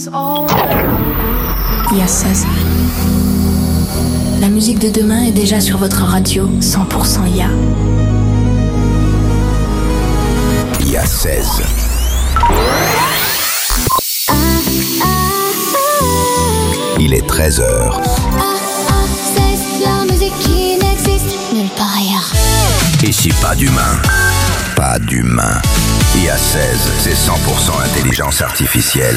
Il y a 16. La musique de demain est déjà sur votre radio, 100% IA. Il y a 16. Il est 13h. La musique qui n'existe nulle part ailleurs. Ici, pas d'humain. Pas d'humain. IA 16, c'est 100% intelligence artificielle.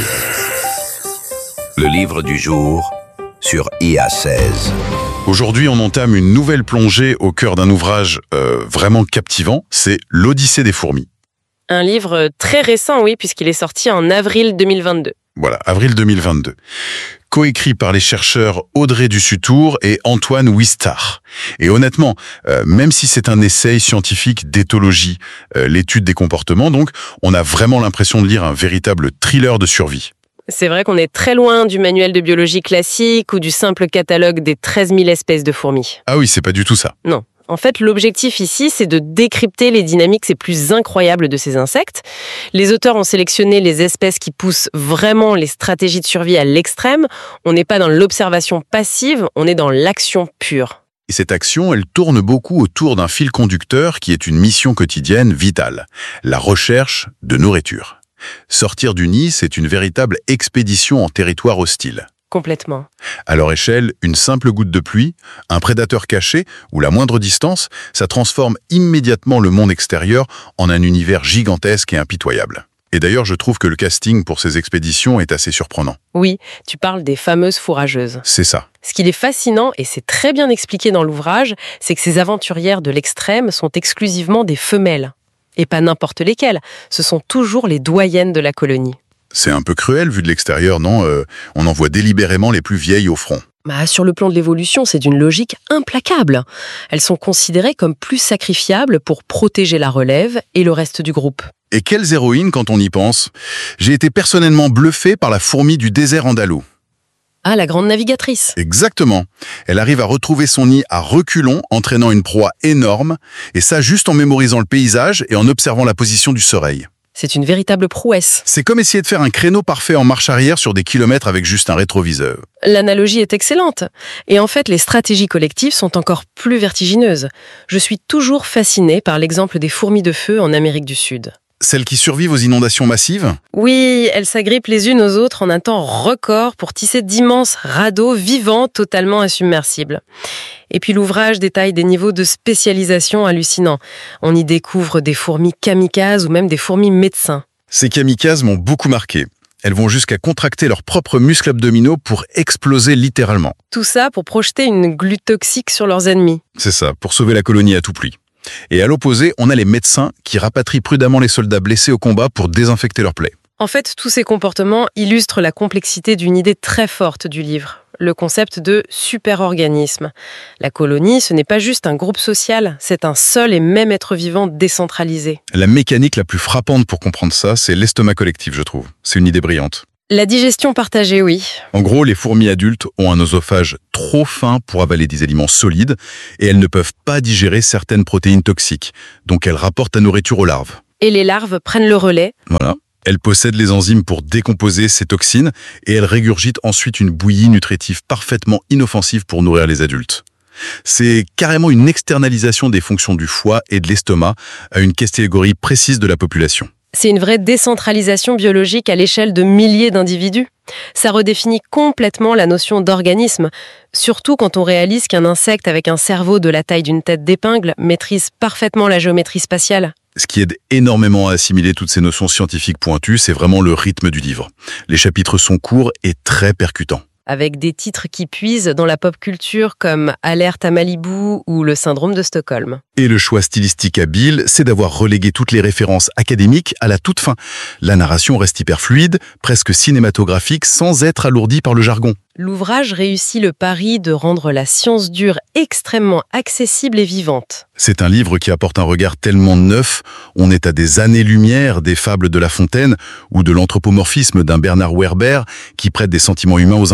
Le livre du jour sur IA 16. Aujourd'hui, on entame une nouvelle plongée au cœur d'un ouvrage vraiment captivant, c'est l'Odyssée des fourmis. Un livre très récent, oui, puisqu'il est sorti en avril 2022. Voilà, avril 2022. Coécrit par les chercheurs Audrey Dussutour et Antoine Huistard. Et honnêtement, même si c'est un essai scientifique d'éthologie, l'étude des comportements, donc, on a vraiment l'impression de lire un véritable thriller de survie. C'est vrai qu'on est très loin du manuel de biologie classique ou du simple catalogue des 13 000 espèces de fourmis. Ah oui, c'est pas du tout ça. Non. En fait, l'objectif ici, c'est de décrypter les dynamiques les plus incroyables de ces insectes. Les auteurs ont sélectionné les espèces qui poussent vraiment les stratégies de survie à l'extrême. On n'est pas dans l'observation passive, on est dans l'action pure. Et cette action, elle tourne beaucoup autour d'un fil conducteur qui est une mission quotidienne vitale, la recherche de nourriture. Sortir du nid, c'est une véritable expédition en territoire hostile. Complètement. À leur échelle, une simple goutte de pluie, un prédateur caché ou la moindre distance, ça transforme immédiatement le monde extérieur en un univers gigantesque et impitoyable. Et d'ailleurs, je trouve que le casting pour ces expéditions est assez surprenant. Oui, tu parles des fameuses fourrageuses. C'est ça. Ce qui est fascinant, et c'est très bien expliqué dans l'ouvrage, c'est que ces aventurières de l'extrême sont exclusivement des femelles. Et pas n'importe lesquelles, ce sont toujours les doyennes de la colonie. C'est un peu cruel vu de l'extérieur, non ? On envoie délibérément les plus vieilles au front. Sur le plan de l'évolution, c'est d'une logique implacable. Elles sont considérées comme plus sacrifiables pour protéger la relève et le reste du groupe. Et quelles héroïnes quand on y pense ? J'ai été personnellement bluffé par la fourmi du désert andalou. Ah, la grande navigatrice. Exactement. Elle arrive à retrouver son nid à reculons, entraînant une proie énorme, et ça juste en mémorisant le paysage et en observant la position du soleil. C'est une véritable prouesse. C'est comme essayer de faire un créneau parfait en marche arrière sur des kilomètres avec juste un rétroviseur. L'analogie est excellente. Et en fait, les stratégies collectives sont encore plus vertigineuses. Je suis toujours fascinée par l'exemple des fourmis de feu en Amérique du Sud. Celles qui survivent aux inondations massives ? Oui, elles s'agrippent les unes aux autres en un temps record pour tisser d'immenses radeaux vivants totalement insubmersibles. Et puis l'ouvrage détaille des niveaux de spécialisation hallucinants. On y découvre des fourmis kamikazes ou même des fourmis médecins. Ces kamikazes m'ont beaucoup marqué. Elles vont jusqu'à contracter leurs propres muscles abdominaux pour exploser littéralement. Tout ça pour projeter une glu toxique sur leurs ennemis. C'est ça, pour sauver la colonie à tout prix. Et à l'opposé, on a les médecins qui rapatrient prudemment les soldats blessés au combat pour désinfecter leurs plaies. En fait, tous ces comportements illustrent la complexité d'une idée très forte du livre, le concept de superorganisme. La colonie, ce n'est pas juste un groupe social, c'est un seul et même être vivant décentralisé. La mécanique la plus frappante pour comprendre ça, c'est l'estomac collectif, je trouve. C'est une idée brillante. La digestion partagée, oui. En gros, les fourmis adultes ont un oesophage trop fin pour avaler des aliments solides et elles ne peuvent pas digérer certaines protéines toxiques, donc elles rapportent la nourriture aux larves. Et les larves prennent le relais. Voilà. Elles possèdent les enzymes pour décomposer ces toxines et elles régurgitent ensuite une bouillie nutritive parfaitement inoffensive pour nourrir les adultes. C'est carrément une externalisation des fonctions du foie et de l'estomac à une catégorie précise de la population. C'est une vraie décentralisation biologique à l'échelle de milliers d'individus. Ça redéfinit complètement la notion d'organisme, surtout quand on réalise qu'un insecte avec un cerveau de la taille d'une tête d'épingle maîtrise parfaitement la géométrie spatiale. Ce qui aide énormément à assimiler toutes ces notions scientifiques pointues, c'est vraiment le rythme du livre. Les chapitres sont courts et très percutants. Avec des titres qui puisent dans la pop culture comme Alerte à Malibu ou Le syndrome de Stockholm. Et le choix stylistique habile, c'est d'avoir relégué toutes les références académiques à la toute fin. La narration reste hyper fluide, presque cinématographique, sans être alourdie par le jargon. L'ouvrage réussit le pari de rendre la science dure extrêmement accessible et vivante. C'est un livre qui apporte un regard tellement neuf, on est à des années-lumière des fables de La Fontaine ou de l'anthropomorphisme d'un Bernard Werber qui prête des sentiments humains aux insectes.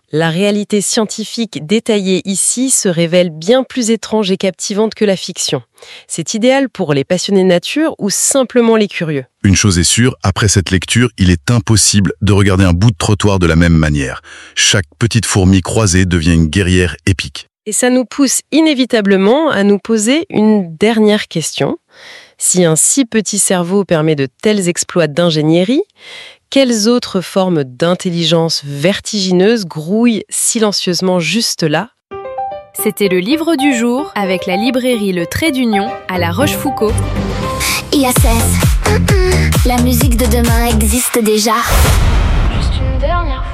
La réalité scientifique détaillée ici se révèle bien plus étrange et captivante que la fiction. C'est idéal pour les passionnés de nature ou simplement les curieux. Une chose est sûre, après cette lecture, il est impossible de regarder un bout de trottoir de la même manière. Chaque petite fourmi croisée devient une guerrière épique. Et ça nous pousse inévitablement à nous poser une dernière question. Si un si petit cerveau permet de tels exploits d'ingénierie, quelles autres formes d'intelligence vertigineuse grouillent silencieusement juste là ? C'était le livre du jour avec la librairie Le Trait d'Union à La Rochefoucauld. IACES, la musique de demain existe déjà. Juste une dernière fois.